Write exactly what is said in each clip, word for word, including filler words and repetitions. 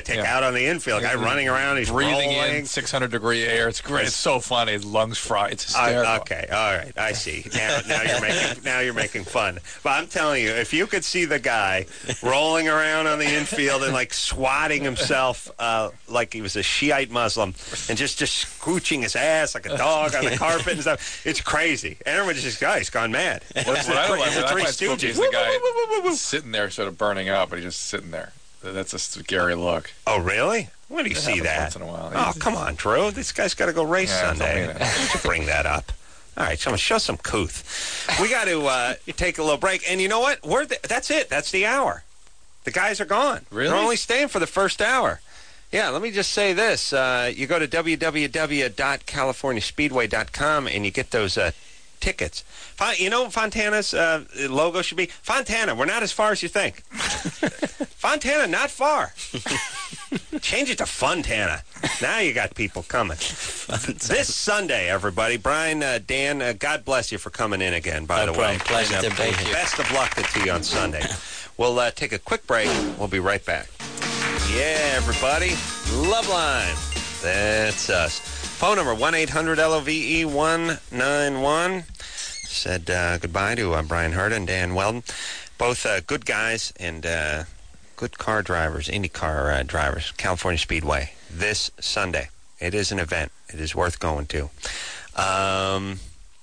lunatic yeah. out on the infield. Guy running around, he's breathing rolling. in six hundred degree air. It's great. It's so funny. His lungs fry. It's hysterical. Uh, okay, all right, I see. Now, now you're making now you're making fun. But I'm telling you, if you could see the guy rolling around on the infield and like swatting himself uh, like he was a Shiite Muslim and just just scooching his ass like a dog on the carpet and stuff, it's crazy. And everyone's just, guy, he's gone mad. What, what I don't like, the what Three I find spooky is the guy sitting there sort of burning up, but he's just sitting there. That's a scary look. Oh, really? When do you It see that? Once in a while. Oh, come on, Drew. This guy's got to go race Yeah, Sunday. Why don't you bring that up? All right, so show some couth. We got to uh, take a little break. And you know what? We're the, that's it. That's the hour. The guys are gone. Really? They're only staying for the first hour. Yeah, let me just say this. Uh, you go to w w w dot california speedway dot com and you get those uh, tickets. You know what Fontana's uh, logo should be? Fontana, we're not as far as you think. Fontana, not far. Change it to Fontana. Now you got people coming. This Sunday, everybody. Brian, uh, Dan, uh, God bless you for coming in again, by no the problem. way. Pleasure to be here. Best of luck to you on Sunday. We'll uh, take a quick break. We'll be right back. Yeah, everybody. Loveline. That's us. Phone number one eight hundred L O V E one nine one. Said uh, goodbye to uh, Brian Herta and Dan Weldon. Both uh, good guys and uh, good car drivers, IndyCar uh, drivers, California Speedway, this Sunday. It is an event. It is worth going to. Um,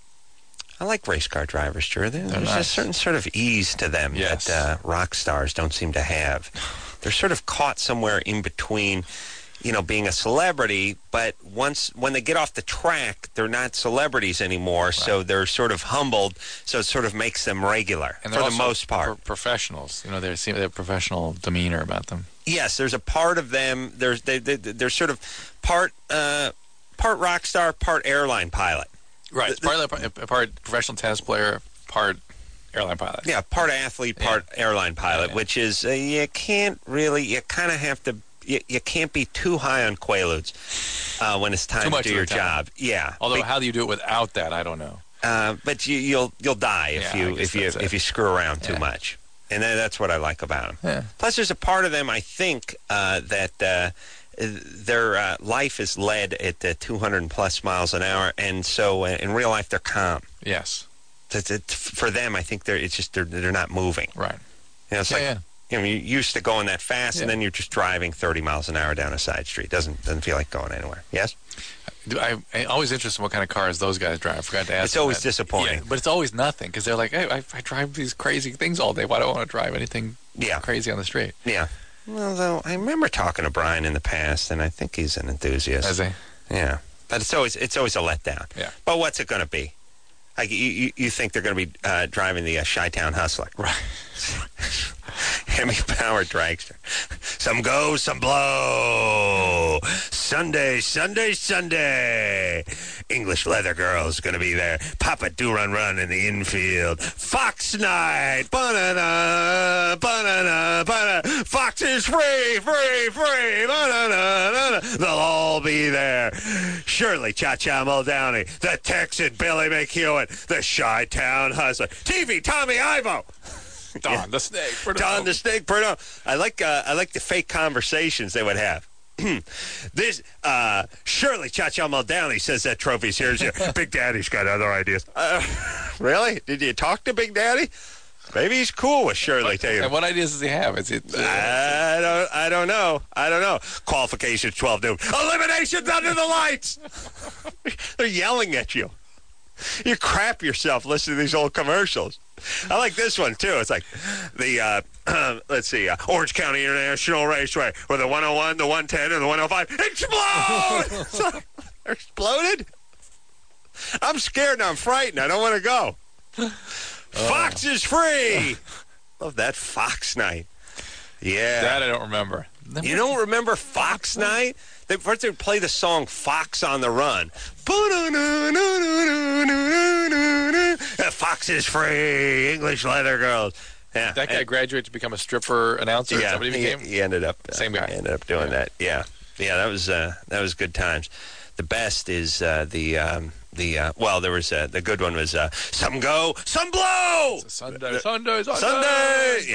I like race car drivers, Drew. There, there's nice. a certain sort of ease to them yes. that uh, rock stars don't seem to have. They're sort of caught somewhere in between, you know, being a celebrity, but once when they get off the track, they're not celebrities anymore, right. So they're sort of humbled, so it sort of makes them regular, and for the also most part. Pro- professionals, you know, they seem they have professional demeanor about them. Yes, there's a part of them, there's they, they, they're sort of part uh, part rock star, part airline pilot. Right, the, part, part professional tennis player, part airline pilot. Yeah, part athlete, part yeah. airline pilot, yeah, yeah. which is, uh, you can't really, you kind of have to, you, you can't be too high on Quaaludes uh, when it's time to do your job. Yeah. Although, Be- how do you do it without that, I don't know. Uh, but you, you'll you'll die if yeah, you if you if you screw around too yeah. much, and that, that's what I like about them. Yeah. Plus, there's a part of them I think uh, that uh, their uh, life is led at uh, two hundred plus miles an hour, and so uh, in real life they're calm. Yes. It's, it's, for them, I think they're it's just they're they're not moving. Right. You know, it's yeah, like yeah. you know, you're used to going that fast, yeah. and then you're just driving thirty miles an hour down a side street. Doesn't doesn't feel like going anywhere. Yes. I, I'm always interested in what kind of cars those guys drive. I forgot to ask. It's always that. disappointing. Yeah, but it's always nothing because they're like, hey, I, I drive these crazy things all day. Why do I want to drive anything yeah. crazy on the street? Yeah. Well, though, I remember talking to Brian in the past, and I think he's an enthusiast. Is he? Yeah. But it's always it's always a letdown. Yeah. But what's it going to be? Like you, you, you think they're going to be uh, driving the uh, Chi-Town Hustler. Right. Hemi-powered dragster. Some go, some blow. Sunday, Sunday, Sunday. English Leather Girl's going to be there. Papa Do Run Run in the infield. Fox Night. Ba-na-na, ba-na-na, ba-na. Fox is free, free, free. Ba-na-na, they'll all be there. Shirley Cha-Cha Muldowney. The Texan Billy McHewitt. The Chi-Town Hustler. T V Tommy Ivo. Don yeah. the Snake. Bruno. Don the Snake. Bruno. I like. Uh, I like the fake conversations they would have. this uh, Shirley Cha-Cha Muldowney says that trophy's here. Big Daddy's got other ideas. Uh, really? Did you talk to Big Daddy? Maybe he's cool with Shirley. Tell you. And what ideas does he have? Is it? Uh, I don't. I don't know. I don't know. Qualifications twelve noon. Eliminations under the lights. They're yelling at you. You crap yourself listening to these old commercials. I like this one, too. It's like the, uh, let's see, uh, Orange County International Raceway, where the one oh one, the one ten, and the one oh five explode! It's like, they're exploded? I'm scared and I'm frightened. I don't want to go. Oh. Fox is free! Love that Fox Night. Yeah. That I don't remember. You don't remember Fox Night? They first they would play the song Fox on the Run. Fox is free, English Leather Girls. Yeah. That guy and, graduated to become a stripper announcer. Yeah, Somebody became. He, he ended up uh, same guy. He ended up doing yeah. that. Yeah, yeah. That was uh, that was good times. The best is uh, the um, the uh, well, there was uh, the good one was uh, some go, some blow. Sunday, Sunday, Sunday, Sunday. Yeah.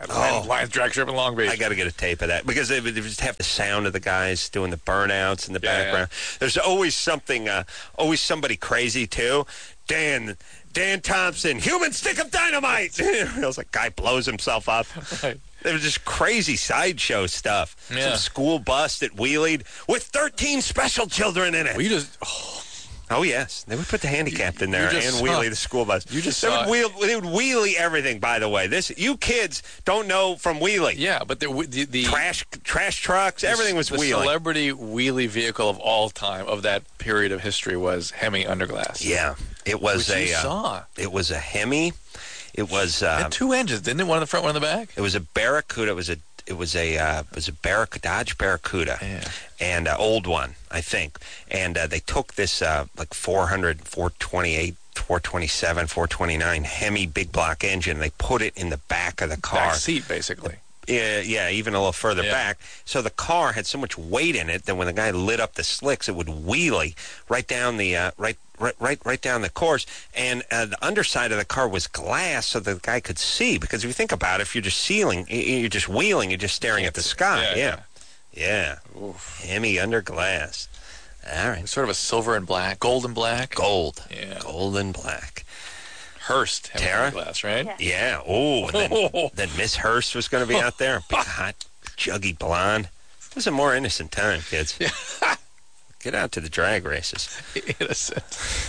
At Lions, Oh. Lions drag strip in Long Beach. I got to get a tape of that because they would just have the sound of the guys doing the burnouts in the Yeah, background. There's always something, uh, always somebody crazy too. Dan, Dan Thompson, human stick of dynamite. It was like guy blows himself up. Right. It was just crazy sideshow stuff. Yeah. Some school bus that wheelied with thirteen special children in it. Well, you just oh, Oh, yes. They would put the handicapped in there You and just wheelie saw- the school bus. you just they saw would, wheel, they would wheelie everything, by the way. This You kids don't know from wheelie. yeah, but the the, the Trash trash trucks, everything was the wheeling. celebrity wheelie vehicle of all time of that period of history was Hemi Underglass. Yeah. It was Which a you uh, saw. it was a Hemi. It was It uh, had two engines, didn't it? One in the front, one in the back. it was a Barracuda. It was a it was a uh, it was a Barrac Dodge Barracuda. Yeah. And uh, old one, I think. And uh, they took this uh, like four hundred, four twenty-eight, four twenty-seven, four twenty-nine Hemi big block engine. They put it in the back of the car. Back seat, basically. Yeah, yeah, even a little further Yeah. back. So the car had so much weight in it that when the guy lit up the slicks, it would wheelie right down the uh, right, right, right, right down the course. And uh, the underside of the car was glass, so the guy could see. Because if you think about it, if you're just sealing, you're just wheeling, you're just staring at the sky. Yeah, Yeah, yeah. Oof. Hemi under glass. All right, Sort of a silver and black, gold and black. gold, Yeah. gold and black. Hurst Hemi Tara? Underglass, right? Yeah. Yeah. Oh, and then, then Miss Hurst was going to be out there, big hot, juggy blonde. It was a more innocent time, kids. Get out to the drag races. Innocent.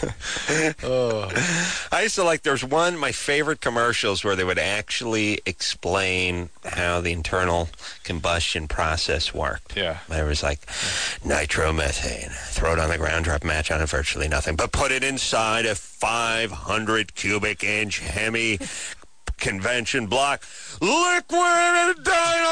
oh. I used to like, there's one, my favorite commercials where they would actually explain how the internal combustion process worked. Yeah. There was like nitromethane, throw it on the ground, drop a match on it, virtually nothing, but put it inside a five hundred cubic inch Hemi convention block. Liquid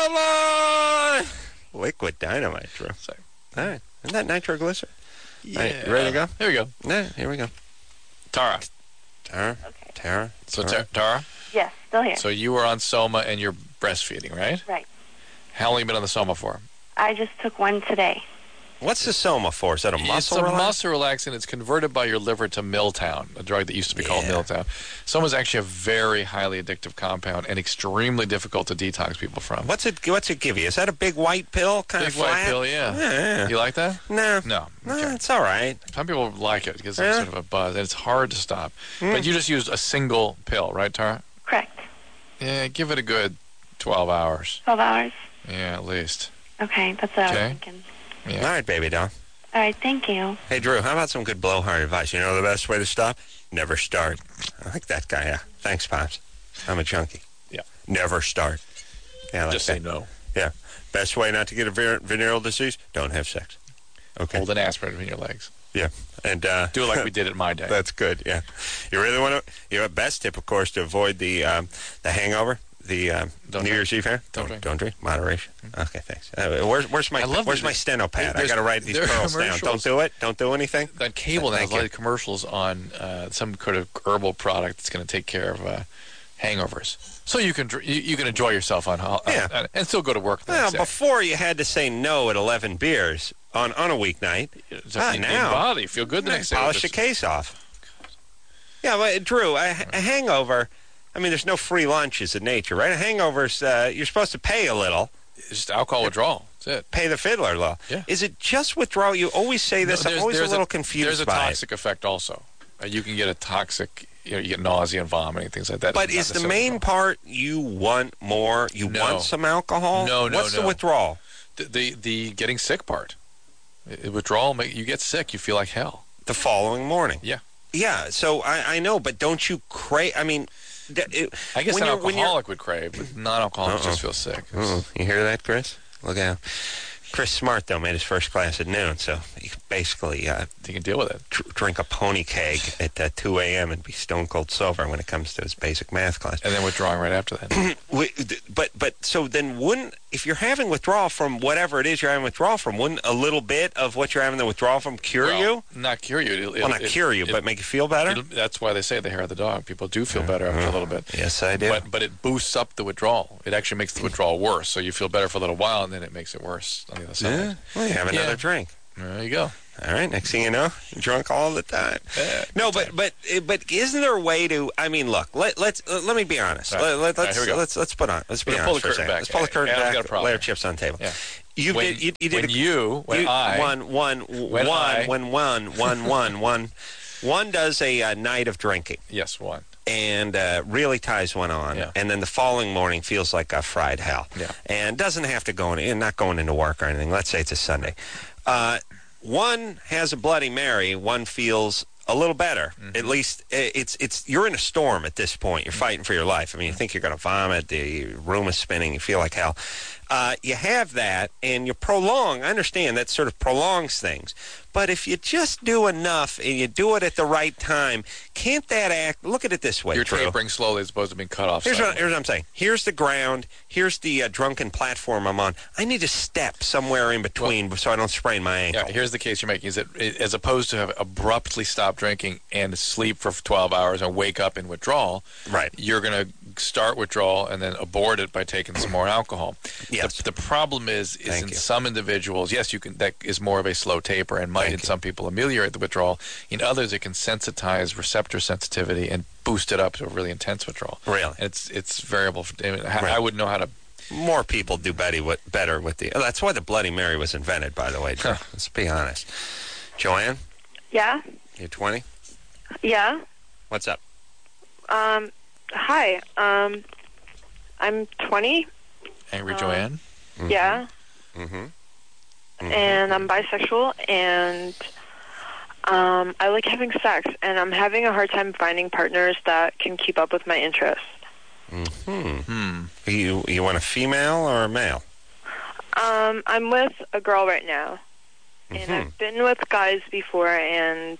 dynamite! Liquid dynamite, Drew. So, All right. Isn't that nitroglycerin? yeah. right, you ready to go? Here we go. Yeah, here we go. Tara. Tara? Okay. Tara? So, Tara? Ta- Tara, Yes, still here. so you were on Soma and you're breastfeeding, right? Right. How long have you been on the Soma for? I just took one today. What's the Soma for? Is that a muscle It's a relaxant? muscle relaxant. It's converted by your liver to Miltown, a drug that used to be called Yeah. Miltown. Soma is actually a very highly addictive compound and extremely difficult to detox people from. What's it? What's it give you? Is that a big white pill? Kind Big of white flat? pill, yeah. Yeah. You like that? No. No. No, Okay. it's all right. Some people like it because Yeah. it's sort of a buzz, and it's hard to stop. Mm. But you just used a single pill, right, Tara? Correct. Yeah, give it a good twelve hours. twelve hours? Yeah, at least. Okay, that's what I Okay. was thinking. All Yeah. right, baby doll. All right, thank you. Hey, Drew, how about some good blowhard advice? You know the best way to stop? Never start. I like that guy. Yeah. Thanks, Pops. I'm a junkie. Yeah. Never start. Yeah, I like Just say that. no. Yeah. Best way not to get a ver- venereal disease? Don't have sex. Okay. Hold an aspirin between your legs. Yeah. And uh, Do it like we did in my day. That's good. Yeah. You really want to? Your best tip, of course, to avoid the um, the hangover, the um, Don't New drink. Year's Eve hangover. Don't drink. Don't drink. Moderation. Okay. Thanks. Uh, where's where's my I love where's the- my steno pad? I there's- got to write these there are pearls down. Don't commercials. do it. Don't do anything. On cable now, Thank there's a lot you. of commercials on uh, some kind of herbal product that's going to take care of uh, hangovers. So you can dr- you, you can enjoy yourself on, ho- Yeah. uh, and still go to work the Well, next day. before you had to say no at eleven beers on on a weeknight. It's Ah, a clean now. body. Feel good the next day. Polish the with this- case off. Yeah, but Drew, a, a hangover. I mean, there's no free lunches in nature, right? A hangover's uh, you're supposed to pay a little. It's just alcohol withdrawal. That's it. Pay the fiddler, though. Yeah. Is it just withdrawal? You always say this. No, I'm there's- always a there's little confused There's a by toxic effect also. Uh, you can get a toxic, you know, you get nausea and vomiting, things like that. it. But Not is the necessarily main part you want more? You No. want some alcohol? No, no, What's the no. withdrawal? the, the the getting sick part. Uh, Withdrawal, make, you get sick, you feel like hell. The following morning. Yeah. Yeah. So I, I know, but don't you crave? I mean, d- it, I guess when an you're- when you're- alcoholic would crave, but non-alcoholics Uh-uh. just feel sick. Uh-uh. You hear that, Chris? Look out. Chris Smart, though, made his first class at noon, so he could basically uh, You can deal with it. dr- drink a pony keg at uh, two a.m. and be stone cold sober when it comes to his basic math class. And then withdrawing right after that. Wi- But but so then wouldn't, if you're having withdrawal from whatever it is you're having withdrawal from, wouldn't a little bit of what you're having the withdrawal from cure Well, you? Not cure you. It'll, Well, not it- cure you, it- but make you feel better? it'll- that's why they say the hair of the dog. People do feel better after a little bit. Yes, I do. But but it boosts up the withdrawal. It actually makes the withdrawal worse. So you feel better for a little while, and then it makes it worse on the other yeah? side. Well, you have another Yeah. drink. There you go. All right. Next thing you know, you're drunk all the time. Yeah, no, but but but isn't there a way to? I mean, look. Let let's uh, let me be honest. Right. Let, let, All right, let's here we go. let's let's put on. Let's be We're gonna honest pull for the a curtain second. back. Let's pull the curtain Adam's got a back. problem Lay our here. chips on the table. Yeah. You when, did. You, you did. when a, you, when you, I, one one when one I- when one one one one one does a uh, night of drinking. yes, one. And uh, really ties one on, Yeah. and then the following morning feels like a fried hell, Yeah. and doesn't have to go in, not going into work or anything. Let's say it's a Sunday. Uh, one has a Bloody Mary. One feels a little better. Mm-hmm. At least i- it's it's you're in a storm at this point. You're fighting for your life. I mean, you think you're going to vomit. The room is spinning. You feel like hell. Uh, you have that, and you prolong. I understand that sort of prolongs things. But if you just do enough and you do it at the right time, can't that act? Look at it this way, You're Drew. tapering slowly as opposed to being cut off. Here's what, suddenly. here's what I'm saying. Here's the ground. Here's the uh, drunken platform I'm on. I need to step somewhere in between so I don't sprain my ankle. Yeah, here's the case you're making: is that it- as opposed to have abruptly stop drinking and sleep for twelve hours and wake up in withdrawal, Right. you're going to start withdrawal and then abort it by taking some more alcohol. Yes. The, the problem is, is Thank in you. some individuals, yes, you can. That is more of a slow taper and might Thank in you. some people ameliorate the withdrawal. In others, it can sensitize receptor sensitivity and boost it up to a really intense withdrawal. Really? And it's it's variable. For, I, mean, I- Right. I wouldn't know how to. More people do better with, better with the... Oh, that's why the Bloody Mary was invented, by the way, Drew. Huh. Let's be honest. Joanne, Yeah? you're twenty? Yeah? What's up? Um, hi. Um, I'm twenty. Angry Uh, Joanne. Yeah. Mm-hmm. And I'm bisexual, and um, I like having sex, and I'm having a hard time finding partners that can keep up with my interests. Mm-hmm. Hmm. You, you want a female or a male? Um, I'm with a girl right now, and Mhm. I've been with guys before, and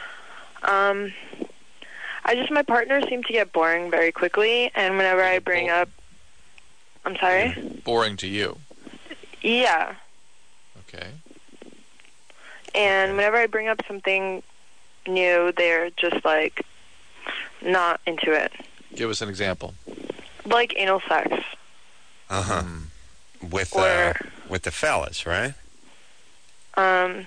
um, I just my partners seem to get boring very quickly, and whenever I bring up, I'm sorry, Boring to you. yeah, Okay. and whenever I bring up something new, they're just like not into it, Give us an example. like anal sex. Uh-huh. Hmm. With, uh, Or- with the fellas, right? Um,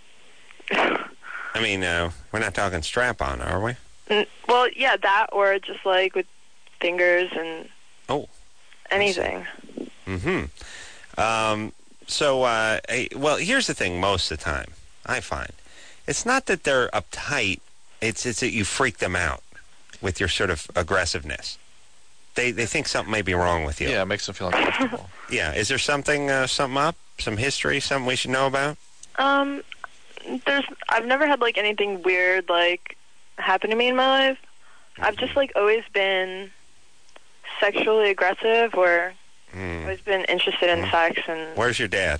I mean, uh, we're not talking strap-on, are we? n- well, yeah, that or just like with fingers and Oh. anything. Mm-hmm. Um, so, uh, eh, well, here's the thing most of the time, I find. It's not that they're uptight, it's, it's that you freak them out with your sort of aggressiveness. They they think something may be wrong with you. Yeah, it makes them feel uncomfortable. Yeah. Is there something, uh, something up? Some history? Something we should know about? Um, there's I've never had like anything weird like happen to me in my life. I've just like always been sexually aggressive or Mm. always been interested in Mhm. sex. And Where's your dad?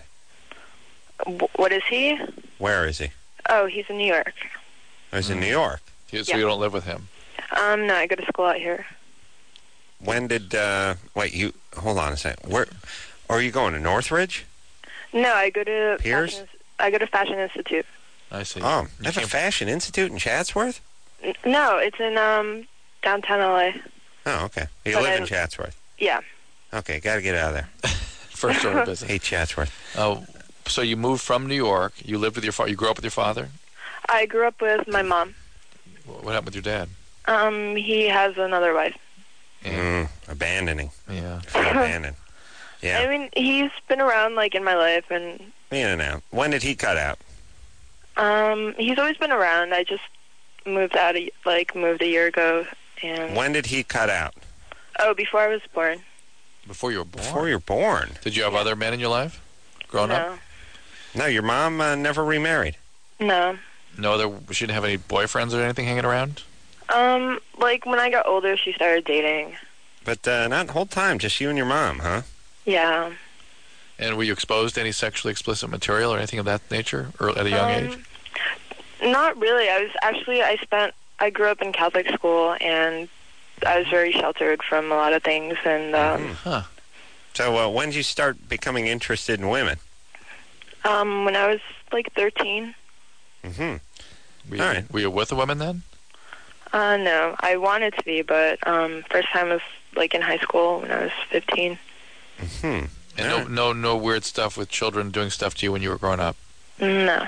w- what is he? Where is he? Oh, he's in New York. Oh, he's in Mm. New York. You- So Yeah. you don't live with him. Um, no, I go to school out here. When did, uh, wait, you, hold on a second. Where, are you going to Northridge? No, I go to Piers? Fashion, I go to Fashion Institute. I see. Oh, You they have a came- fashion institute in Chatsworth? N- no, it's in um downtown L A. Oh, okay. You But live in I'm- Chatsworth. Yeah. Okay, got to get out of there. First order of business. Hate Chatsworth. Oh, so you moved from New York. You lived with your father. You grew up with your father. I grew up with my mom. Wh- What happened with your dad? Um, he has another wife. Mm, abandoning. Yeah. Feel abandoned. Yeah. I mean, he's been around like in my life, and In and out. When did he cut out? um, he's always been around. I just moved out, a, like moved a year ago, and When did he cut out? oh, before I was born. Before you were born. Before you're born. Did you have Yeah. other men in your life? Growing up? no, No, your mom uh, never remarried. no. No other. She didn't have any boyfriends or anything hanging around. Um, like when I got older, she started dating. But uh, not the whole time, just you and your mom, huh? Yeah. And were you exposed to any sexually explicit material or anything of that nature, or at a young Um, age? Not really. I was actually I spent I grew up in Catholic school, and I was very sheltered from a lot of things, and um, Mhm. Huh. So uh, when did you start becoming interested in women? um, when I was like thirteen. Mm-hmm. Were you, All right. were you with a woman then? Uh, no, I wanted to be, but um, first time was like in high school when I was fifteen. Mm-hmm. And no, no, no weird stuff with children doing stuff to you when you were growing up. No.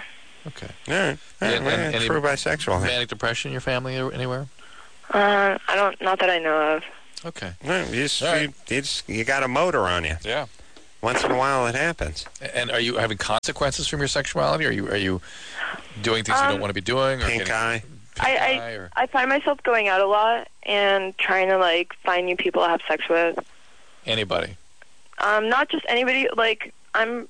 Okay. All right. All right. And- well, and any true bisexual. here. Manic depression in your family or anywhere? Uh, I don't, not that I know of. Okay. Well, you, just, All right. you, you, just, you got a motor on you. Yeah. Once in a while, it happens. And are you having consequences from your sexuality? Are you are you doing things you Um, don't want to be doing? Or Pink getting eye. pink I, eye I, or- I find myself going out a lot and trying to, like, find new people to have sex with. Anybody? Um, not just anybody. Like, I'm,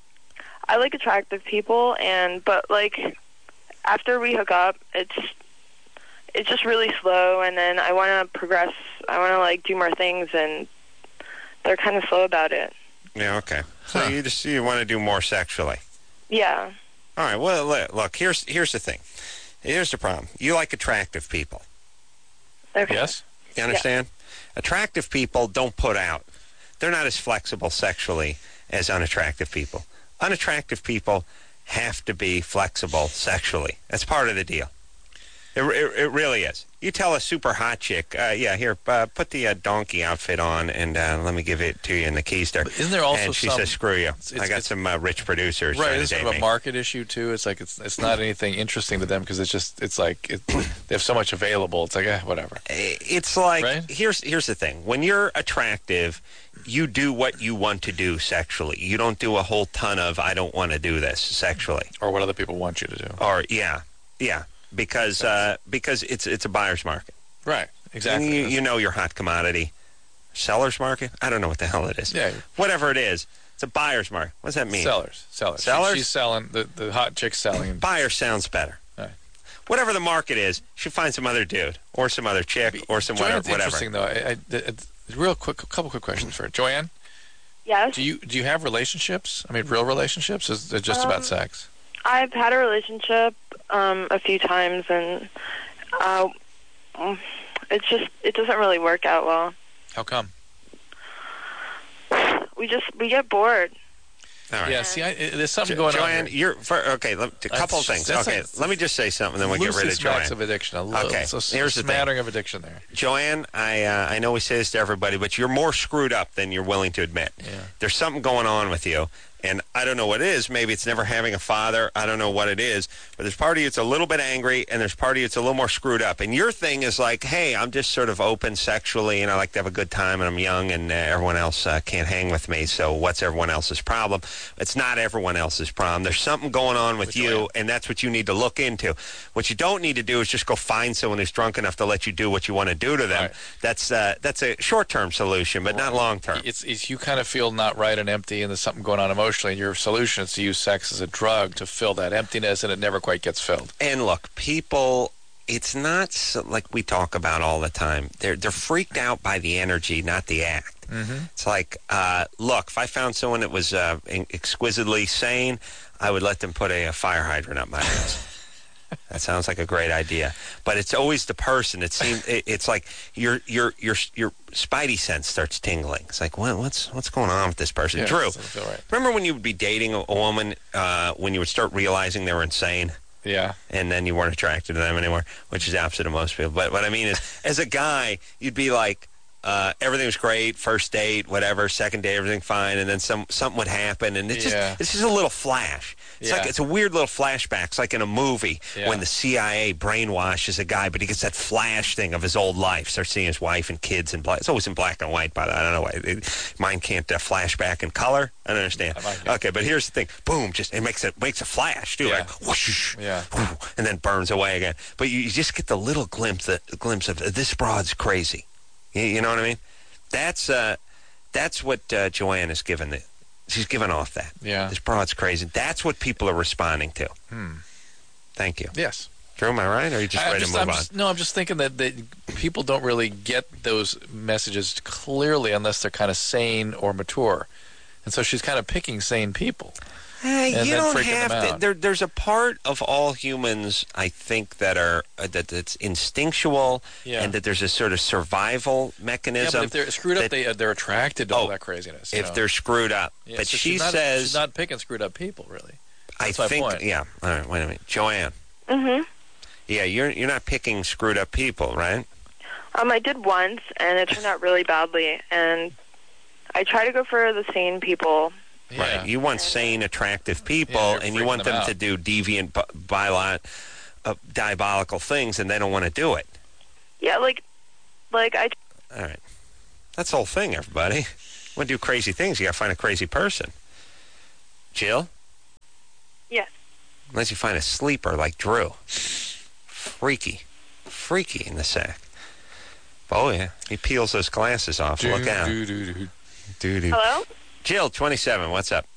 I like attractive people, and but like, after we hook up, it's, it's just really slow, and then I want to progress. I want to like do more things, and they're kind of slow about it. Yeah, okay. So Huh. you just you want to do more sexually. Yeah. All right. Well, look, look, here's here's the thing. Here's the problem. You like attractive people. Okay. Yes. You understand? Attractive people don't put out. They're not as flexible sexually as unattractive people. Unattractive people have to be flexible sexually. That's part of the deal. It, it, it really is. You tell a super hot chick, uh, yeah, here, uh, put the uh, donkey outfit on, and uh, let me give it to you in the keister. But isn't there also and she some- says, screw you. it's- I got it's- some uh, rich producers Right. trying to It's date sort of a me. market issue too. It's like it's it's not anything interesting to them because it's just it's like it, they have so much available. It's like eh, whatever. It's like, Right? here's here's the thing. When you're attractive, you do what you want to do sexually. You don't do a whole ton of, I don't want to do this sexually. Or what other people want you to do. Or, yeah, yeah, because uh, because it's it's a buyer's market. Right. And Exactly. you, you know your hot commodity. Seller's market? I don't know what the hell it is. Yeah. Whatever it is, it's a buyer's market. What does that mean? Sellers. Sellers. She- Sellers? she's selling. The, the hot chick's selling. Buyer sounds better. Right. Whatever the market is, she'll find some other dude or some other chick or some whatever. Joanne's whatever. interesting though. I, I, it- real quick, a couple quick questions for her. Joanne, Yes. do you do you have relationships? I mean, real relationships? Is it just Um, about sex? I've had a relationship um, a few times, and uh, it's just it doesn't really work out well. How come? We just we get bored. All right. Yeah. See, I, it- there's something Jo- going Joanne, on. Here. you're for, okay. Let, a couple of That's- things. that's Okay, a- let me just say something, then we get rid of Loosely smacks Joanne. of addiction. A little, Okay, so, here's the thing. smattering of addiction there. Joanne, I uh, I know we say this to everybody, but you're more screwed up than you're willing to admit. Yeah. There's something going on with you, and I don't know what it is. Maybe it's never having a father. I don't know what it is, but there's part of you that's a little bit angry, and there's part of you that's a little more screwed up. And your thing is like, hey, I'm just sort of open sexually, and I like to have a good time, and I'm young, and uh, everyone else uh, can't hang with me, so what's everyone else's problem? It's not everyone else's problem. There's something going on with With you, Joanne. and that's what you need to look into. What you don't need to do is just go find someone who's drunk enough to let you do what you want to do to them. Right. That's uh, that's a short-term solution, but not long-term. It's, it's you kind of feel not right and empty, and there's something going on emotionally. And your solution is to use sex as a drug to fill that emptiness, and it never quite gets filled. And look, people, it's not so, like we talk about all the time. They're they're freaked out by the energy, not the act. Mm-hmm. It's like, uh, look, if I found someone that was uh, in- exquisitely sane, I would let them put a, a fire hydrant up my ass. That sounds like a great idea, but it's always the person. It seems it, it's like your your your your spidey sense starts tingling. It's like, what, what's what's going on with this person? Yeah, Drew, it doesn't feel right. remember when you would be dating a, a woman uh, when you would start realizing they were insane? Yeah. And then you weren't attracted to them anymore, which is the opposite of most people. But what I mean is, as a guy, you'd be like, uh, everything was great, first date, whatever, second date, everything fine, and then some something would happen, and it's Yeah. just it's just a little flash. It's Yeah. like it's a weird little flashback. It's like in a movie Yeah. when the C I A brainwashes a guy, but he gets that flash thing of his old life. Starts seeing his wife and kids in black. It's always in black and white, by the way. I don't know why. It, mine can't uh, flash back in color. I don't understand. I like it. Okay, but here's the thing. Boom, just it makes it makes a flash too, Yeah. like whoosh, Yeah. and then burns away again. But you, you just get the little glimpse, the glimpse of this broad's crazy. You, you know what I mean? That's uh, that's what uh, Joanne is given. The, she's given off that. Yeah. This broad's crazy. That's what people are responding to. Hmm. Thank you. Yes. Drew, am I right? Or are you just I'm ready just, to I'm move on? just- no, I'm just thinking that, that people don't really get those messages clearly unless they're kind of sane or mature. And so she's kind of picking sane people. Hey, and you then don't freaking have them to. out. There, there's a part of all humans, I think, that are uh, that that's instinctual, Yeah. and that there's a sort of survival Yeah, mechanism. but if they're screwed up, that- they, uh, they're attracted to all Oh, that craziness. you if know? they're screwed up. Yeah, but so she she's not, says, she's not picking screwed up people, really. I That's my think, point. yeah. All right, wait a minute, Joanne. Mhm. Yeah, you're you're not picking screwed up people, right? Um, I did once, and it turned out really badly. And I try to go for the sane people, Yeah. Right. You want sane, attractive people, Yeah, you're and you freaking want them them out. to do deviant, bi- bilot, uh, diabolical things, and they don't want to do it. Yeah, like, like I. All right. That's the whole thing, everybody. Want to do crazy things, you got to find a crazy person. Jill? Yes. Unless you find a sleeper like Drew. Freaky. Freaky in the sack. Oh, yeah. He peels those glasses off. Look out. Do, do, do. Doo-doo. Hello. Jill, twenty-seven. What's up?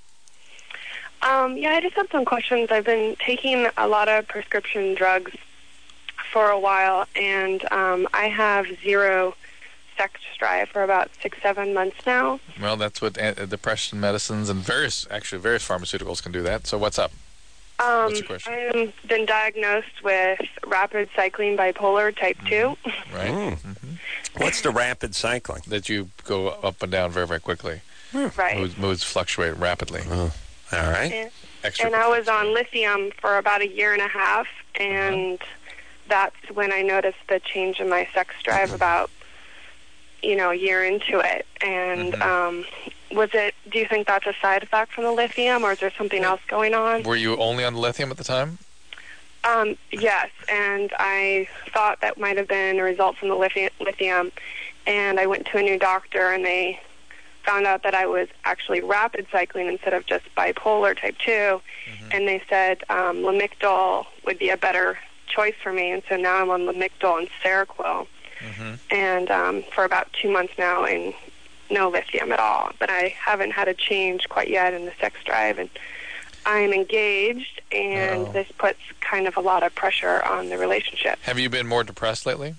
Um, yeah, I just have some questions. I've been taking a lot of prescription drugs for a while, and um, I have zero sex drive for about six, seven months now. Well, that's what uh, depression medicines and various, actually, various pharmaceuticals can do that. So what's up? Um, What's your question? I've been diagnosed with rapid cycling bipolar type two. Right? Mm. Mm-hmm. What's the rapid cycling? That you go up and down very, very quickly. Right. Moods, moods fluctuate rapidly. Oh, all right. And, Extra. and I was on lithium for about a year and a half, and that's when I noticed the change in my sex drive about, you know, a year into it. And Mhm. um, was it, do you think that's a side effect from the lithium, or is there something else going on? Were you only on lithium at the time? Um, yes, and I thought that might have been a result from the lithium, lithium, and I went to a new doctor, and they found out that I was actually rapid cycling instead of just bipolar type two, Mm-hmm. and they said um, Lamictal would be a better choice for me, and so now I'm on Lamictal and Seroquel, Mm-hmm. and um, for about two months now, and no lithium at all, but I haven't had a change quite yet in the sex drive, and I'm engaged, and Oh. this puts kind of a lot of pressure on the relationship. Have you been more depressed lately?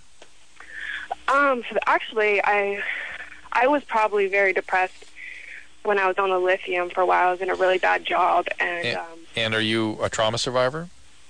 Um, so actually, I I was probably very depressed when I was on the lithium for a while. I was in a really bad job, and Yeah. um, And are you a trauma survivor?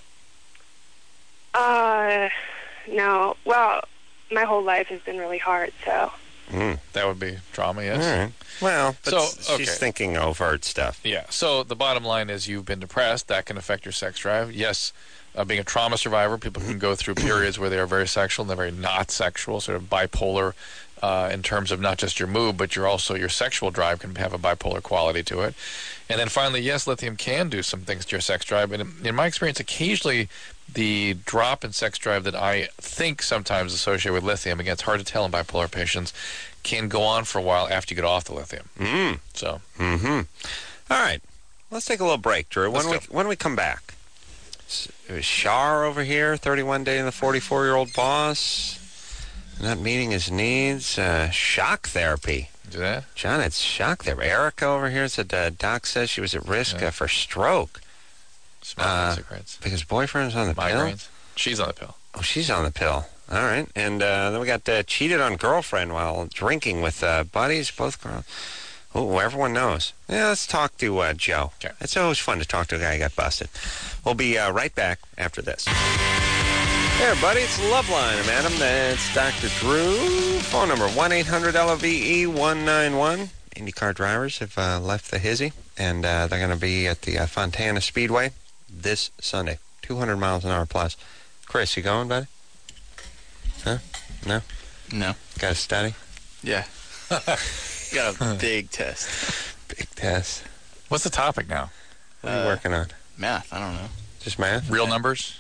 uh, no, well, my whole life has been really hard, so. Mm. That would be trauma, yes. All right. Well, but So, s- she's okay. thinking overt stuff. Yeah. So the bottom line is you've been depressed. That can affect your sex drive. Yes, uh, being a trauma survivor, people can go through periods where they are very sexual and they're very not sexual, sort of bipolar uh, in terms of not just your mood, but your also your sexual drive can have a bipolar quality to it. And then finally, yes, lithium can do some things to your sex drive. And in, in my experience, occasionally the drop in sex drive that I think sometimes associated with lithium, again, it's hard to tell in bipolar patients, can go on for a while after you get off the lithium. Mm. So Mm-hmm. All right. Let's take a little break, Drew. When Let's we when we come back, S- it was Shar over here, thirty-one day and the forty-four-year-old boss, not meeting his needs. Uh, shock therapy. do that. John, it's shock therapy. Erica over here said uh, doc says she was at risk Yeah. uh, for stroke Smoking Uh, cigarettes. because boyfriend's on the pill. Migraines. She's on the pill. Oh, she's on the pill. All right. And uh, then we got uh, cheated on girlfriend while drinking with uh, buddies, both girls. Oh, everyone knows. Yeah, let's talk to uh, Joe. Okay. It's always fun to talk to a guy who got busted. We'll be uh, right back after this. Hey, everybody. It's Loveline. I'm Adam. That's Doctor Drew. Phone number one eight hundred L O V E one nine one. IndyCar drivers have uh, left the Hizzy, and uh, they're going to be at the uh, Fontana Speedway this Sunday. two hundred miles an hour plus. Chris, you going, buddy? Huh? No? No. Got a study? Yeah. Got a big test. Big test. What's the topic now? What are you Uh, working on? Math, I don't know. Just math? Real numbers?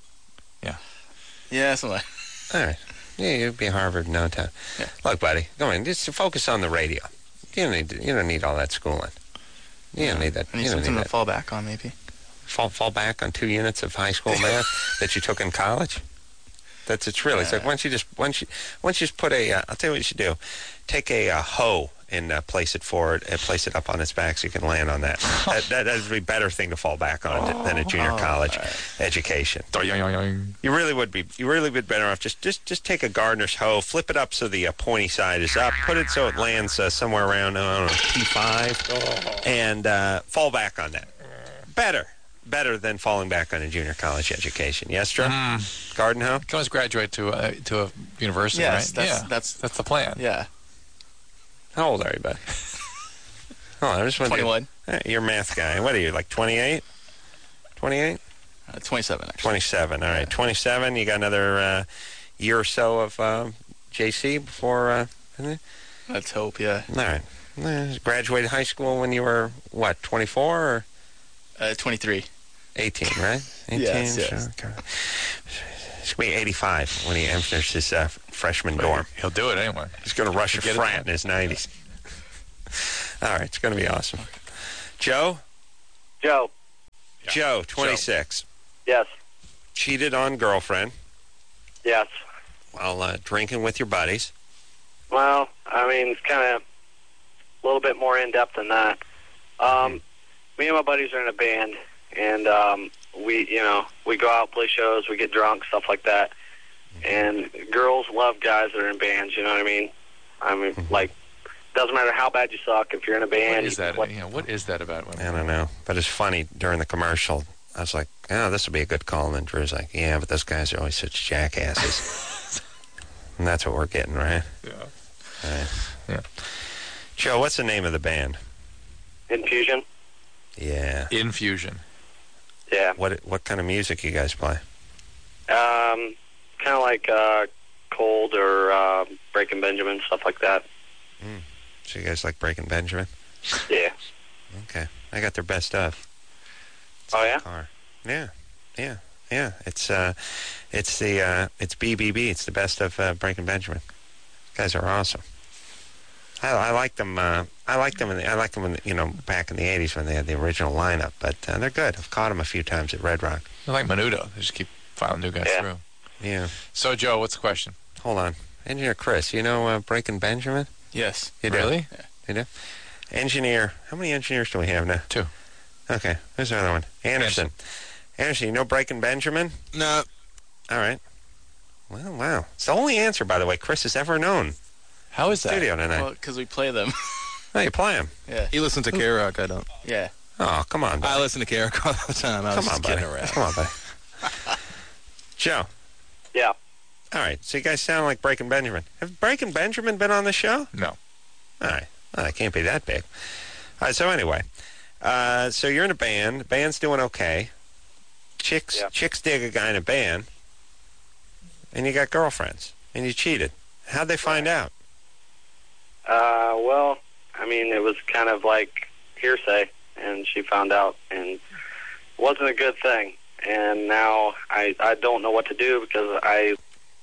Yeah, something like All right. Yeah, you'll be Harvard in no time. Yeah. Look, buddy, go on. Just focus on the radio. You don't need, to, you don't need all that schooling. You don't need that. I need You don't something need to that. fall back on, maybe. Fall, fall back on two units of high school math that you took in college. That's it's really. It's like Yeah. once you just once you once you just put a. Uh, I'll tell you what you should do. Take a uh, hoe and uh, place it forward and place it up on its back so you can land on that. that, that that would be a better thing to fall back on than a junior Oh, college all right. education. Doing. You really would be. You really would be better off just just just take a gardener's hoe, flip it up so the uh, pointy side is up, put it so it lands uh, somewhere around I don't know P five, and uh, fall back on that. Better, better than falling back on a junior college education. Yes, Drew? Mm. Garden hoe. You can always graduate to a, to a university, Yes, right? that's- yeah, that's- that's the plan. Yeah. How old are you, buddy? Oh, I just want twenty-one. to. You're a math guy. What are you, like twenty-eight? twenty-eight? Uh, twenty-seven, actually. twenty-seven. All right, Yeah. twenty-seven. You got another uh, year or so of uh, J C before. Uh, Let's hope, yeah. all right. Eh, graduated high school when you were, what, twenty-four or Uh, twenty-three. eighteen, right? eighteen, Yes, yes. Okay. It's going to be eighty-five when he enters his uh, freshman dorm. He'll do it anyway. He's going to rush a Get it frat done. in his nineties. All right, it's going to be awesome. Joe? Joe. Joe, twenty-six. Yes. Cheated on girlfriend Yes. while uh, drinking with your buddies. Well, I mean, it's kind of a little bit more in depth than that. Um, me and my buddies are in a band, and um, we, you know, we go out, play shows, we get drunk, stuff like that. And girls love guys that are in bands. You know what I mean? I mean, like, doesn't matter how bad you suck. If you're in a band, What is you that? can play- You know, what is that about women? I don't know, but it's funny during the commercial. I was like, oh, this would be a good call. And then Drew's like, yeah, but those guys are always such jackasses. And that's what we're getting, right? Yeah. Right. Yeah. Joe, what's the name of the band? Infusion. Yeah. Infusion. Yeah. What what kind of music you guys play? Um, kind of like uh, Cold or uh, Breaking Benjamin, stuff like that. So you guys like Breaking Benjamin? Yeah. Okay. I got their best of. Oh yeah. Car. Yeah. Yeah. Yeah. It's uh, it's the uh, it's B B B. It's the best of uh, Breaking Benjamin. Guys are awesome. I, I like them. Uh, I like them. In the, I like them. In the, you know, back in the eighties when they had the original lineup. But uh, they're good. I've caught them a few times at Red Rock. They're like Menudo. They just keep filing new guys Yeah. through. Yeah. So, Joe, what's the question? Hold on, Engineer Chris. You know uh, Breaking Benjamin? Yes. You do? Really? You do? Engineer. How many engineers do we have now? Two. Okay. Who's the other one? Anderson. Anderson. You know Breaking Benjamin? No. All right. Well, wow. It's the only answer, by the way, Chris has ever known. How is that? Studio tonight. Well, because we play them. Oh, you play him. Yeah. He listens to K-Rock. I don't. Yeah. Oh, come on, I buddy. listen to K-Rock all the time. I was Come just on, buddy. kidding around. Come on, buddy. Joe. Yeah. All right. So you guys sound like Breaking Benjamin. Have Breaking Benjamin been on the show? No. All right. Well, it can't be that big. All right. So anyway, uh, so you're in a band. The band's doing okay. Chicks, Yeah. chicks dig a guy in a band, and you got girlfriends, and you cheated. How'd they find out? Uh, well, I mean, it was kind of like hearsay, and she found out, and it wasn't a good thing. And now I I don't know what to do because I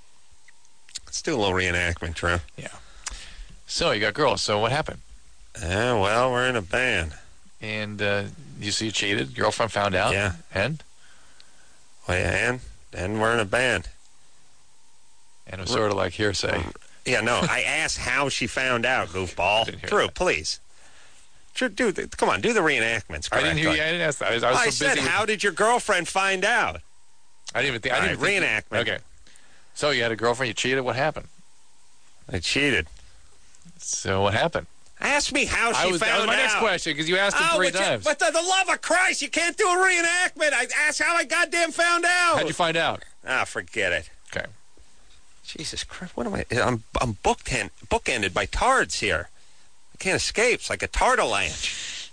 Let's do a little reenactment, Drew. So, you got girls. So, what happened? Yeah, well, we're in a band. And uh, you see you cheated. Girlfriend found out. Yeah. And? Well, yeah, and, and we're in a band. And it was sort of like hearsay. Yeah, no, I asked how she found out, goofball. Didn't hear Drew, that. please. Drew, do the, come on, do the reenactments I didn't hear correctly. you. I didn't ask that. I was, I was I so said, busy. with- how did your girlfriend find out? I didn't even think. I All didn't right, even think- reenactment. Okay. So, you had a girlfriend. You cheated. What happened? I cheated. So, what happened? Ask me how she I was, found that was my out. next question because you asked him Oh, three but, you, times. but the, the love of Christ, you can't do a reenactment. I asked how I goddamn found out. How'd you find out? Ah, forget it. Okay. Jesus Christ, what am I? I'm I'm bookend, bookended by tards here. I can't escape. It's like a tartalanch.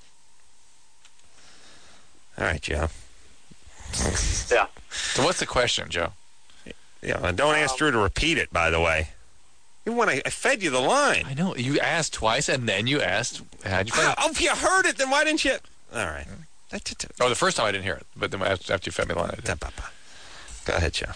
All right, Joe. yeah. So, what's the question, Joe? Yeah, and don't ask Drew to repeat it, by the way. Even when I, I fed you the line. I know. You asked twice, and then you asked, how'd you find out? Oh, if you heard it, then why didn't you? All right. That- Oh, the first time I didn't hear it, but then after, after you fed me the line, I did. Go ahead, Joe.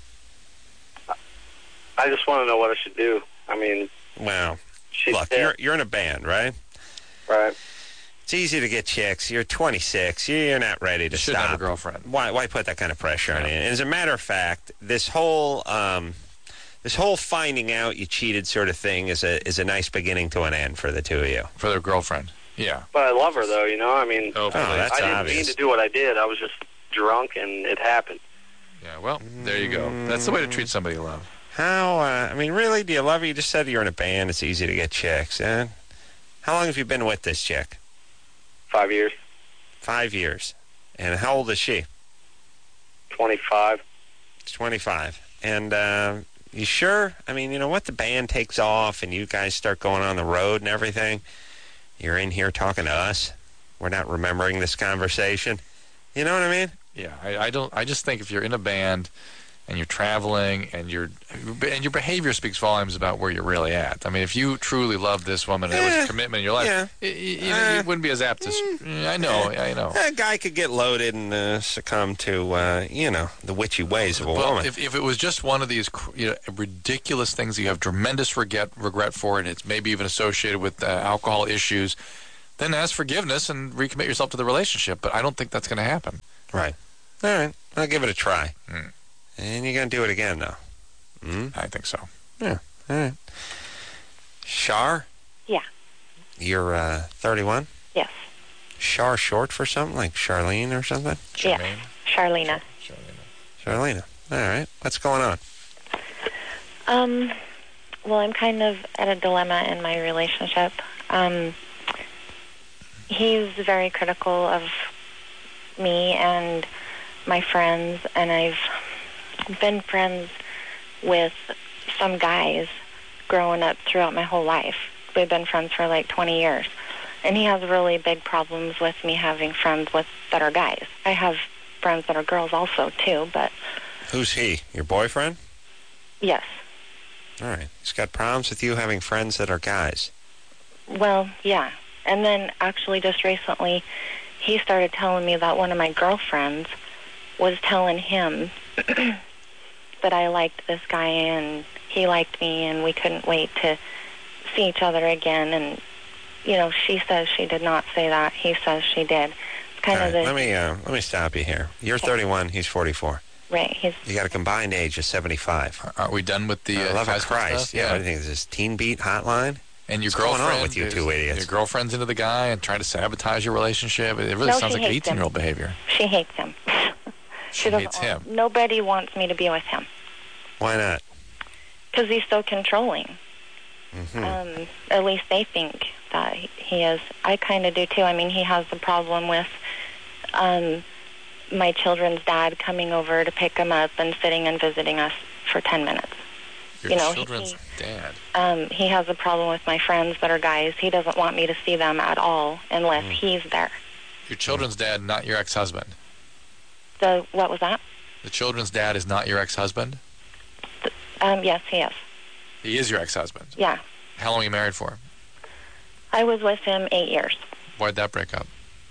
I just want to know what I should do. I mean, Well, she's look, dead, you're you're in a band, right? right? It's easy to get chicks. You're twenty-six. You're not ready to You shouldn't stop. have a girlfriend. Why why put that kind of pressure on Yeah. you? And as a matter of fact, this whole um, this whole finding out you cheated sort of thing is a is a nice beginning to an end for the two of you. For their girlfriend. Yeah. But I love her, though. You know, I mean, Oh, Oh, that's I didn't obvious. mean to do what I did. I was just drunk, and it happened. Yeah, well, there you go. That's the way to treat somebody you love. How? Uh, I mean, really? Do you love her? You just said you're in a band. It's easy to get chicks. Eh? How long have you been with this chick? Five years, Five years. And how old is she? twenty-five. twenty-five. And uh, you sure? I mean, you know what? The band takes off and you guys start going on the road and everything. You're in here talking to us. We're not remembering this conversation. You know what I mean? Yeah, I, I don't. I just think if you're in a band and you're traveling, and your and your behavior speaks volumes about where you're really at. I mean, if you truly love this woman, and there was Eh, a commitment in your life, yeah. y- y- you, know, you Uh, wouldn't be as apt to. s- I know, I know. A guy could get loaded and uh, succumb to, uh, you know, the witchy ways of a Well, woman. if, if it was just one of these cr- you know, ridiculous things that you have tremendous regret regret for, and it's maybe even associated with uh, alcohol issues, then ask forgiveness and recommit yourself to the relationship. But I don't think that's going to happen. Right. All right. I'll give it a try. Hmm. And you're going to do it again, though. Hmm? I think so. Yeah. All right. Shar? Yeah. You're uh, thirty-one? Yes. Shar short for something like Charlene or something? Yes. Charmaine? Charlena. Charlene. Charlena. All right. What's going on? Um, well, I'm kind of at a dilemma in my relationship. Um, he's very critical of me and my friends, and I've been friends with some guys growing up throughout my whole life. We've been friends for like twenty years. And he has really big problems with me having friends with that are guys. I have friends that are girls also, too, but Who's he? Your boyfriend? yes. All right. He's got problems with you having friends that are guys. Well, yeah. And then actually just recently, he started telling me that one of my girlfriends was telling him that I liked this guy and he liked me and we couldn't wait to see each other again. And, you know, she says she did not say that. He says she did. It's kind All of right. the... Let me, uh, let me stop you here. You're thirty-one. He's forty-four. Right. He's... You got a combined age of seventy-five. Are we done with the For uh, the love of high school Christ. stuff? Yeah. What do you think? Is this Teen Beat hotline? And your What's going on girlfriend with you is- two idiots? Your girlfriend's into the guy and trying to sabotage your relationship. It really No, sounds she like hates him. eighteen-year-old behavior. She hates him. She doesn't hates want- him. Nobody wants me to be with him Why not? because he's so controlling. Mm-hmm. Um, at least they think that he he is. I kind of do too. I mean, he has the problem with um, my children's dad coming over to pick him up and sitting and visiting us for ten minutes. Your you know, children's he- dad. Um, he has a problem with my friends that are guys. He doesn't want me to see them at all unless Mm. he's there. Your children's dad, not your ex-husband. So what was that? The children's dad is not your ex-husband? Um, yes, he is. He is your ex-husband. Yeah. How long were you married for? I was with him eight years. Why'd that break up?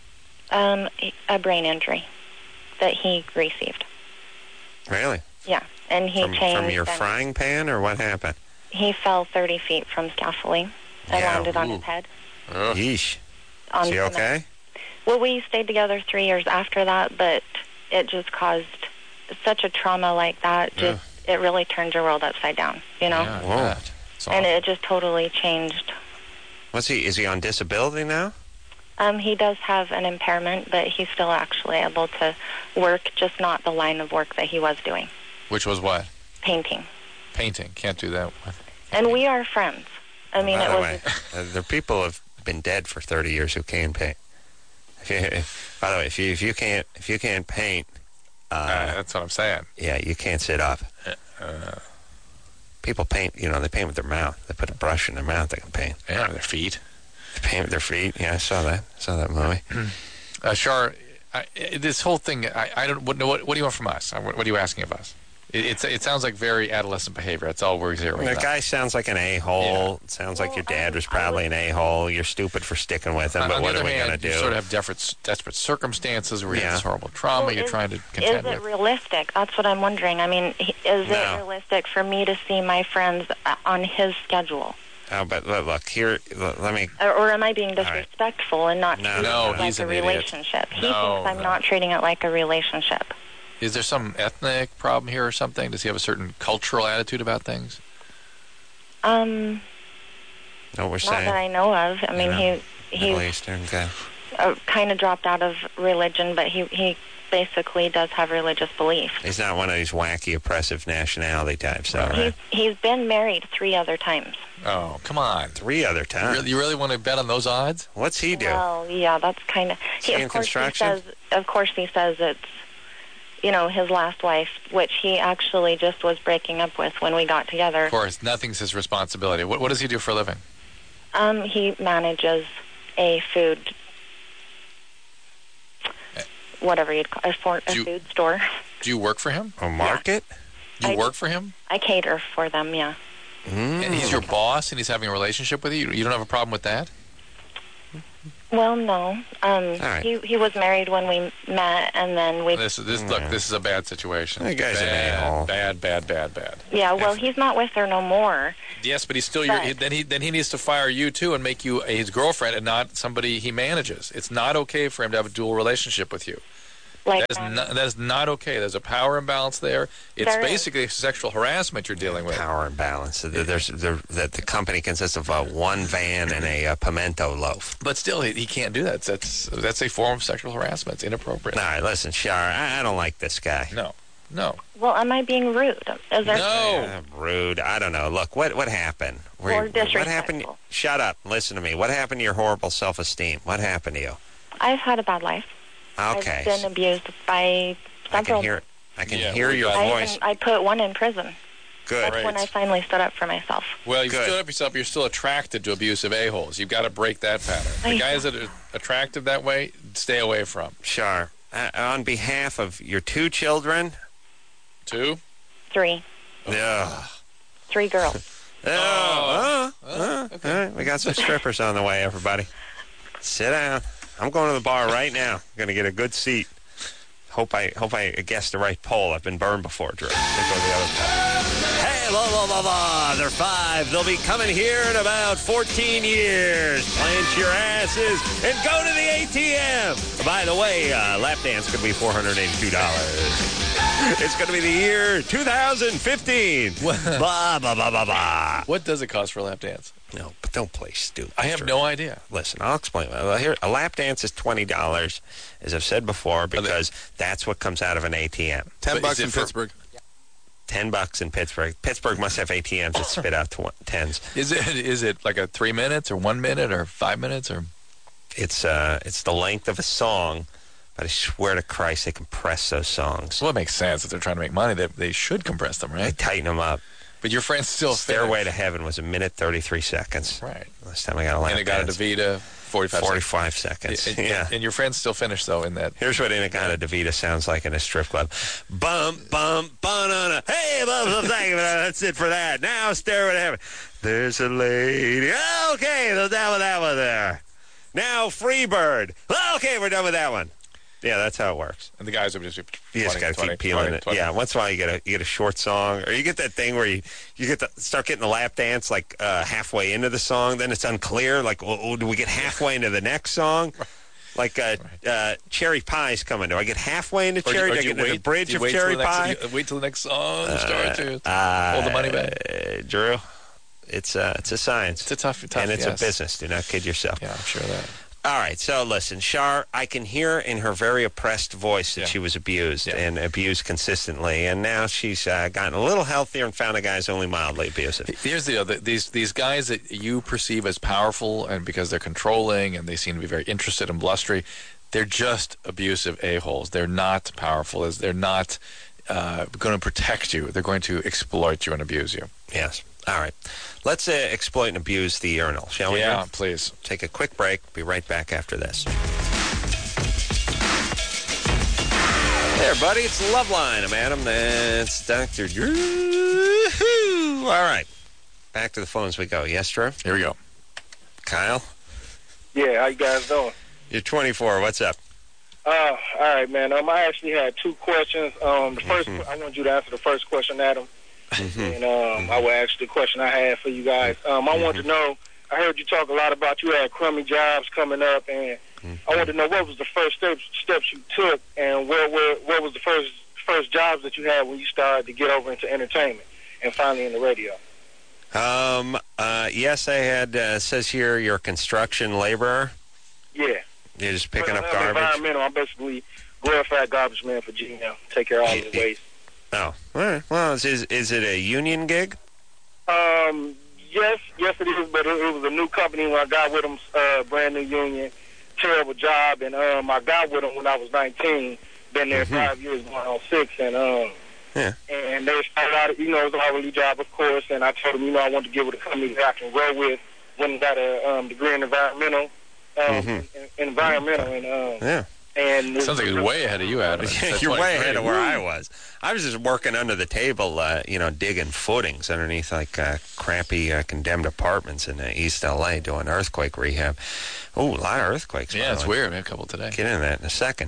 Um, a brain injury that he received. Really? Yeah. And he From, changed. from your and frying pan, or what happened? He fell thirty feet from scaffolding and Yeah, landed on ooh. his head. Ugh. Yeesh. On Is he cement. okay? Well, we stayed together three years after that, but it just caused such a trauma like that. Just it really turned your world upside down, you know. Yeah, I Whoa. bet. It's And awful. it just totally changed. What's he? Is he on disability now? Um, he does have an impairment, but he's still actually able to work, just not the line of work that he was doing, Which was what? painting. Painting. Can't do that. with- And we are friends. I mean, By it the was. way, uh, there are people who've been dead for thirty years who can paint. If you, if, by the way, if you if you can't if you can't paint, uh, Uh, that's what I'm saying. yeah, you can't sit up. Uh, People paint, you know, they paint with their mouth. They put a brush in their mouth. They can paint. yeah, their feet. They paint with their feet. Yeah, I saw that. I saw that movie. Uh, Shar, I, I- this whole thing, I, I don't. What, what, what do you want from us? What, what are you asking of us? It, it's, it sounds like very adolescent behavior. That's all we're zeroing The out. guy sounds like an a-hole. It sounds like Well, your dad I- was I probably would- an a-hole. You're stupid for sticking with him, On but the what are other we hand, going to you do? sort of have desperate, desperate circumstances where you Yeah. have this horrible trauma Well, you're is- trying to Is contend it with. realistic? That's what I'm wondering. I mean, he- is No. it realistic for me to see my friends uh, on his schedule? Oh, but look, look here, l- let me... Or, or am I being right. disrespectful and not No, treating no, it he's like a an idiot. relationship? He No, thinks I'm no. not treating it like a relationship. Is there some ethnic problem here or something? Does he have a certain cultural attitude about things? Um, Know what we're not saying? that I know of. I mean, know, he Middle he Eastern guy. uh, kind of dropped out of religion, but he he basically does have religious beliefs. He's not one of these wacky, oppressive nationality types, though, Right. right? He's he's been married three other times. Oh, come on. Three other You times. really, you really want to bet on those odds? What's he do? Well, yeah, that's kind of. Is he in Of course, he construction? says. Of course, he says it's, you know, his last wife, which he actually just was breaking up with when we got together. Of course, nothing's his responsibility. What, what does he do for a living? Um, he manages a food, whatever you'd call a, for, a Do you- food store. Do you work for him? A market? You I- work for him? I cater for them, yeah. And he's your boss, and he's having a relationship with you? You don't have a problem with that? Well, no. Um, right. he he was married when we met, and then we. This, this, look, this is a bad situation. That guy's an bad, a-hole. bad, bad, bad, bad. Yeah, well, he's not with her no more. Yes, but he's still your. But- Then he then he needs to fire you too and make you his girlfriend and not somebody he manages. It's not okay for him to have a dual relationship with you. Like, That is um, not, that is not okay. There's a power imbalance there. It's There is. basically sexual harassment you're dealing with. Power imbalance. There's there, that the company consists of uh, one van and a uh, pimento loaf. But still, he, he can't do that. That's that's a form of sexual harassment. It's inappropriate. All right, listen, Shar, I, I don't like this guy. No, no, well, am I being rude? Is there? no. Uh, rude. I don't know. Look, what what happened? Were Or you- what happened? disrespectful. Shut up. Listen to me. What happened to your horrible self-esteem? What happened to you? I've had a bad life. Okay. I've been abused by I several. can hear. I can Yeah, hear we your got- I voice. even I put one in prison. Good. That's when I finally stood up for myself. Well, you Good. stood up yourself. You're still attracted to abusive a-holes. You've got to break that pattern. The I- guys that are attractive that way, stay away from. Shar, uh, on behalf of your two children. Two? Three, Ugh. three girls. Oh, uh, Oh, uh, okay. all right, we got some strippers on the way, everybody. Sit down. I'm going to the bar right now. I'm going to get a good seat. Hope I hope I guessed the right poll. I've been burned before, Drew. Let's go to the other poll. Hey, blah, blah, blah, blah. They're five. They'll be coming here in about fourteen years. Plant your asses and go to the A T M. By the way, uh, lap dance could be four hundred eighty-two dollars. It's going to be the year two thousand fifteen. Blah, blah, blah, blah, blah. What does it cost for a lap dance? No, but don't play stupid. I have Drew. no idea. Listen, I'll explain. Well, here, a lap dance is twenty dollars, as I've said before, because that's what comes out of an A T M. Ten But bucks is it in for- Pittsburgh. Ten bucks in Pittsburgh. Pittsburgh must have A T Ms that spit out tw- tens. Is it is it like a three minutes or one minute or five minutes or? It's uh, it's the length of a song, but I swear to Christ, they compress those songs. Well, it makes sense if they're trying to make money. They they should compress them, They right? tighten them up. But your friends still Stairway to finish. Heaven was a minute thirty-three seconds. Right. Last time I got a lap And it got a dance. DeVita forty-five. forty-five seconds. And, Yeah. and your friends still finish though in that. Here's what Inagata DeVita sounds like in a strip club. Bum, bum, banana. Hey, bum, bum, thank you. That's it for that. Now, Stairway to Heaven. There's a lady. Okay, we're done with that one there. Now, Freebird. Okay, we're done with that one. Yeah, that's how it works. And the guys would just be You just got to twenty, keep peeling twenty, it. twenty. Yeah, once in a while you get a you get a short song, or you get that thing where you you get to start getting the lap dance like uh, halfway into the song. Then it's unclear. Like, oh, oh, do we get halfway into the next song? Like uh, uh, Cherry Pie's coming. Do I get halfway into Or do- Cherry? or Do I do you get into the wait- bridge do you of wait till Cherry the next- Pie? you wait till the next song starts to Uh, hold the money back. uh, Drew, it's uh, it's a science. It's a tough, tough and it's yes. a business. Do not kid yourself. Yeah, I'm sure of that. All right, so listen, Shar, I can hear in her very oppressed voice that Yeah. she was abused Yeah. and abused consistently, and now she's uh, gotten a little healthier and found a guy's only mildly abusive. Here's the other: these these guys that you perceive as powerful, and because they're controlling and they seem to be very interested and blustery, they're just abusive a-holes. They're not powerful. As they're not uh, going to protect you. They're going to exploit you and abuse you. Yes. All right. Let's uh, exploit and abuse the urinal, shall we? Yeah, Drew? please. Take a quick break. Be right back after this. There, buddy. It's the Love Line. I'm Adam. That's Doctor Drew. All right. Back to the phones we go. Yes, Drew? Here we go. Kyle? Yeah, how you guys doing? You're twenty-four. What's up? Uh, all right, man. Um, I actually had two questions. Um, the 1st I want you to answer the first question, Adam, and um, I will ask the question I had for you guys. Um, I wanted to know. I heard you talk a lot about you had crummy jobs coming up, and I wanted to know what was the first steps steps you took, and where where what was the first first jobs that you had when you started to get over into entertainment, and finally in the radio. Um, uh, yes, I had, uh, says here, you're a construction laborer. Yeah. You're just picking Well, up I'm garbage. Environmental. I'm basically glorified garbage man for G M. Take care of all the waste. Oh, all right. Well, is, is is it a union gig? Um, yes, yes it is, but it, it was a new company when I got with them, uh, brand new union, terrible job, and um, I got with them when I was nineteen, been there five years, going on six, and um, Yeah. and they started out, you know, it was a hourly job, of course, and I told them, you know, I wanted to get with a company that I can grow with, when I got a um, degree in environmental, um, Mhm. in, environmental, and um, Yeah. And Sounds like he's way ahead of you, Adam. Yeah, you're way ahead of where I was. I was just working under the table, uh, you know, digging footings underneath like uh, crappy uh, condemned apartments in uh, East L A doing earthquake rehab. Oh, a lot of earthquakes. by Yeah, the it's way. weird. We had a couple today. Get into that in a second.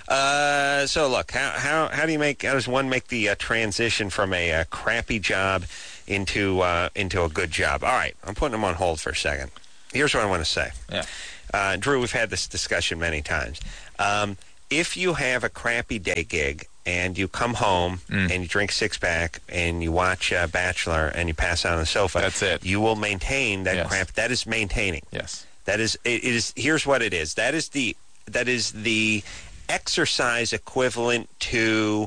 Uh, so look, how how how do you make? How does one make the uh, transition from a uh, crappy job into uh, into a good job? All right, I'm putting them on hold for a second. Here's what I want to say. Yeah. Uh, Drew, we've had this discussion many times. Um, if you have a crappy day gig and you come home Mm. and you drink six pack and you watch uh, Bachelor and you pass out on the sofa, That's it. You will maintain that Yes. crap. That is maintaining. Yes. That is it is. Here's what it is. That is the that is the exercise equivalent to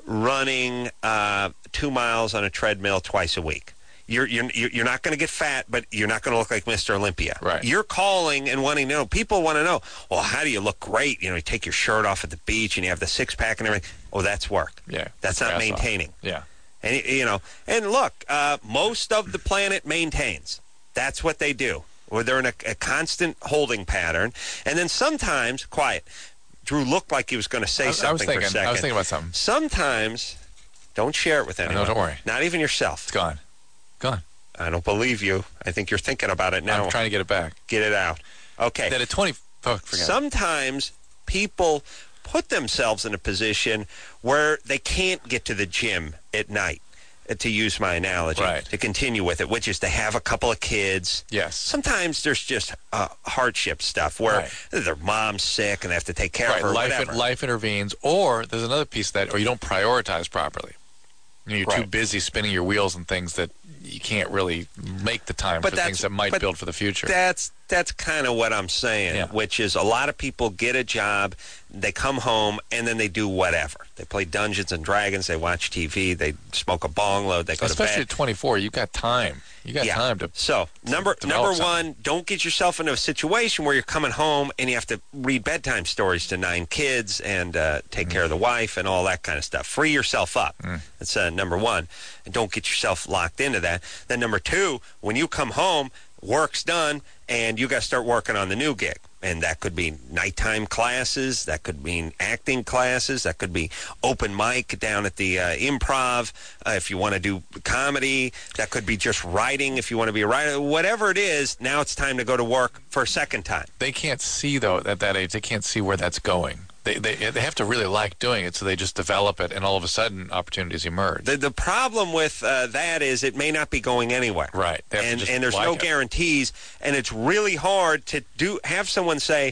running uh, two miles on a treadmill twice a week. You're you're you're not going to get fat, but you're not going to look like Mister Olympia. Right. You're calling and wanting to know. People want to know. Well, how do you look great? You know, you take your shirt off at the beach and you have the six pack and everything. Oh, that's work. Yeah. That's not Ass off. maintaining. Yeah. And you know, and look, uh, most of the planet maintains. That's what they do. Or they're in a, a constant holding pattern, and then sometimes quiet. Drew looked like he was going to say I, I was something thinking. for a second. I was thinking about something. Sometimes, don't share it with anyone. No, don't worry. Not even yourself. It's gone. Gone. I don't believe you. I think you're thinking about it now. I'm trying to get it back. Get it out. Okay. That at twenty. Oh, forget it. Sometimes people put themselves in a position where they can't get to the gym at night, uh, to use my analogy, Right. to continue with it, which is to have a couple of kids. Yes. Sometimes there's just uh, hardship stuff where Right. their mom's sick and they have to take care Right. of her. Life, whatever. life intervenes, or there's another piece of that, or you don't prioritize properly. You know, you're too Right. busy spinning your wheels and things that you can't really make the time But for that's- things that might but build for the future. That's that's kind of what I'm saying, Yeah. which is a lot of people get a job, they come home, and then they do whatever. They play Dungeons and Dragons, they watch T V, they smoke a bong load, they go Especially to at bed. twenty-four, you got time. You got Yeah. time to. So number develop number something. one, don't get yourself into a situation where you're coming home and you have to read bedtime stories to nine kids and uh, take Mm. care of the wife and all that kind of stuff. Free yourself up. Mm. That's uh, number one, and don't get yourself locked into that. Then number two, when you come home, work's done, and you got to start working on the new gig. And that could be nighttime classes. That could mean acting classes. That could be open mic down at the uh, improv uh, if you want to do comedy. That could be just writing if you want to be a writer. Whatever it is, now it's time to go to work for a second time. They can't see, though, at that age, they can't see where that's going. They, they, they have to really like doing it, so they just develop it, and all of a sudden, opportunities emerge. The, the problem with uh, that is it may not be going anywhere. Right. They have to And, just and there's like no it. guarantees, and it's really hard to do have someone say,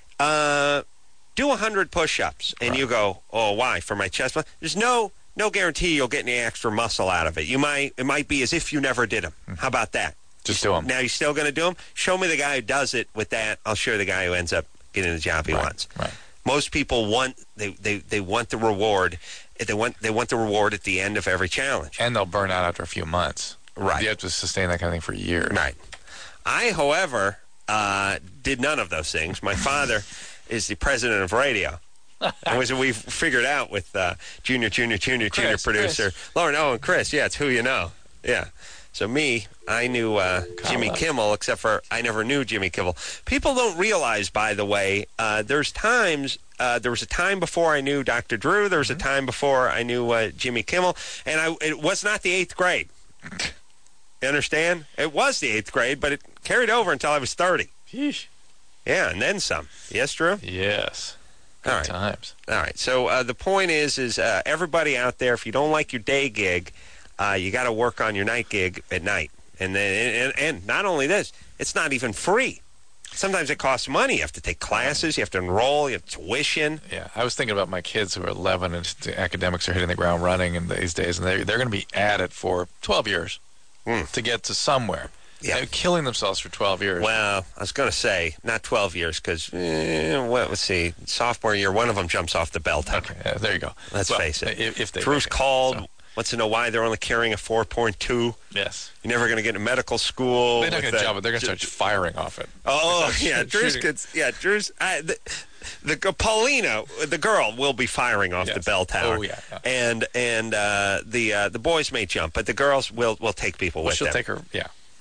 uh, do one hundred push-ups, and Right. you go, oh, why? For my chest? There's no no guarantee you'll get any extra muscle out of it. You might It might be as if you never did them. How about that? Mm-hmm. Just do 'em. Now, you're still going to do them? Show me the guy who does it with that. I'll show you the guy who ends up getting the job he Right, wants. right. Most people want they, they, they want the reward. They want they want the reward at the end of every challenge. And they'll burn out after a few months. Right. You have to sustain that kind of thing for years. Right. I, however, uh, did none of those things. My father is the president of radio. And was we figured out with uh, junior, junior, junior, junior Chris, producer Lauren. Oh, and Chris. Yeah, it's who you know. Yeah. So me, I knew uh, Jimmy Colin. Kimmel, except for I never knew Jimmy Kimmel. People don't realize, by the way, uh, there's times. Uh, there was a time before I knew Doctor Drew. There was a time before I knew uh, Jimmy Kimmel, and I, it was not the eighth grade. You understand? It was the eighth grade, but it carried over until I was thirty. Yeesh. Yeah, and then some. Yes, Drew? Yes. Good All right. times. All right. So uh, the point is, is uh, everybody out there, if you don't like your day gig, uh, you got to work on your night gig at night. And then, and, and not only this, it's not even free. Sometimes it costs money. You have to take classes. You have to enroll. You have tuition. Yeah, I was thinking about my kids who are eleven and the academics are hitting the ground running in these days, and they, they're going to be at it for twelve years Mm. to get to somewhere. Yeah. They're killing themselves for twelve years. Well, I was going to say not twelve years because, eh, well, let's see, sophomore year, one of them jumps off the bell tower. Okay, yeah, there you go. Let's Well, face it. If, if they Drew's make it. called. So, Wants to know why they're only carrying a four point two. yes. You're never going to get into medical school. They're not with going to that- job it. They're going to start firing off it. Oh, They're yeah, gonna start Drew's shooting. gets, yeah, Drew's, I, the, the Paulina, the girl, will be firing off Yes. the bell tower. Oh, yeah, yeah. And and uh, the uh, the boys may jump, but the girls will will take people Well, with she'll them. take her, yeah.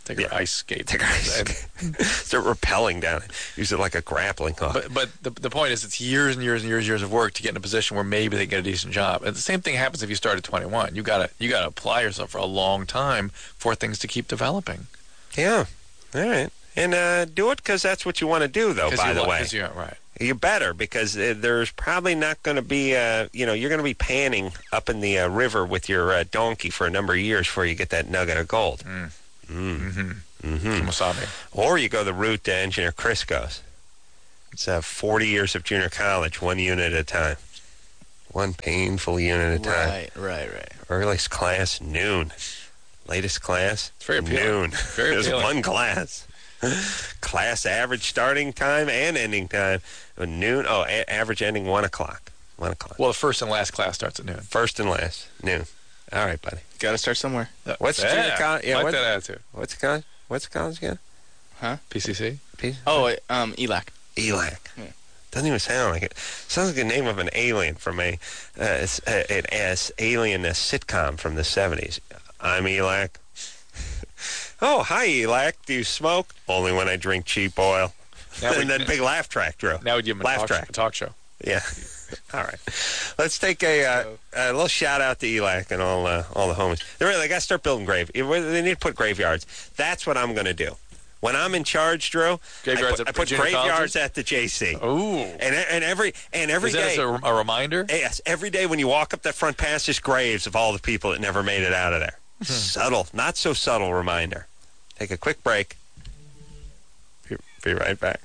Take your ice skate. Take our ice skate. Start rappelling down it. Use it like a grappling hook. But but the the point is, it's years and years and years and years of work to get in a position where maybe they get a decent job. And the same thing happens if you start at twenty-one. You gotta you gotta apply yourself for a long time for things to keep developing. Yeah. All right. And uh, do it because that's what you want to do, though, by you the like, way. You're, right. You better, because uh, there's probably not going to be, uh, you know, you're going to be panning up in the uh, river with your uh, donkey for a number of years before you get that nugget of gold. Mm. Mm. Mm-hmm. Mm-hmm. Wasabi. Or you go the route to Engineer Chris goes. It's uh, forty years of junior college, one unit at a time. One painful unit at a time. Right, right, right. Earliest class, noon. Latest class, It's very appealing. noon. Very There's appealing. one class. Class average starting time and ending time. Uh, noon. Oh, a- average ending one o'clock. One o'clock. Well, the first and last class starts at noon. First and last, noon. All right, buddy. Got to start somewhere. What's yeah, junior college? Yeah, like what, that attitude. what's the college? What's the college again? P C C. P- Oh, wait, um, E L A C. E L A C. Yeah. Doesn't even sound like it. Sounds like the name of an alien from a uh, s- uh, an as alien uh, sitcom from the seventies. I'm E L A C. Oh, hi, E L A C. Do you smoke? Only when I drink cheap oil. Now we- And then big laugh track, Drew. Now we give him a Laugh talk, track. a talk show. Yeah. All right. Let's take a, uh, a little shout out to E L A C and all uh, all the homies. They really they got to start building grave. They need to put graveyards. That's what I'm going to do. When I'm in charge, Drew, Graveyards I put, at I put junior graveyards colleges? at the J C. Ooh. And and every and every Is that day, as a, a reminder? yes, every day when you walk up that front pass, there's graves of all the people that never made it out of there. Subtle, not so subtle reminder. Take a quick break. Be, be right back.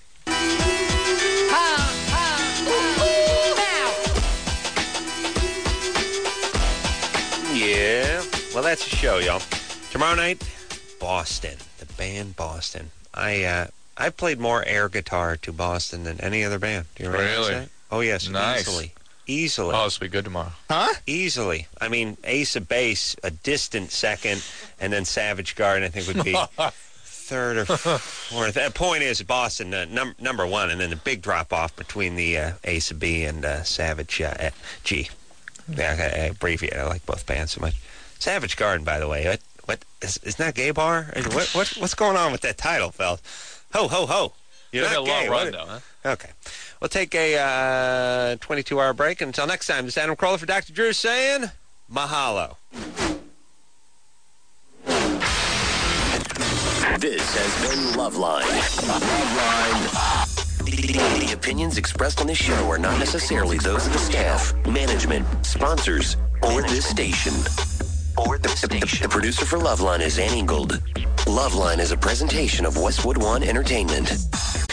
Yeah, well, that's the show, y'all. Tomorrow night, Boston, the band Boston. I uh, I played more air guitar to Boston than any other band. Do you realize Really? that? Oh yes, Nice. easily, easily. Oh, this will be good tomorrow. Huh? Easily. I mean, Ace of Base, a distant second, and then Savage Garden, I think, would be third or fourth. The point is, Boston, uh, num- number one, and then the big drop-off between the uh, Ace of B and uh, Savage uh, G. Yeah, I, I abbreviate. I like both bands so much. Savage Garden, by the way, what, what is, is that gay bar? Is- What, what, what's going on with that title, fellas? Ho, ho, ho. You're It's not been a long gay. run, What- though, huh? Okay. We'll take a uh, twenty-two hour break. Until next time, this is Adam Carolla for Doctor Drew saying mahalo. This has been Loveline. Loveline. The, the opinions expressed on this show are not necessarily those of the staff, management, sponsors, or this station. Or the station. The producer for Loveline is Ann Ingold. Loveline is a presentation of Westwood One Entertainment.